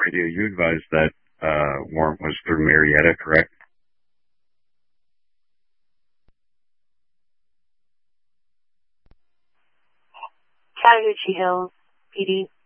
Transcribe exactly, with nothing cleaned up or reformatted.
do. You advised that uh, warrant was through Marietta, correct? Chattahoochee Hills, P D.